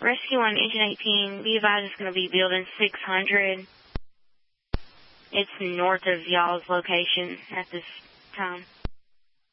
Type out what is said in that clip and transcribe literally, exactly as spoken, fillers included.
Rescue one, Engine eighteen, be advised it's going to be building six hundred. It's north of y'all's location at this time.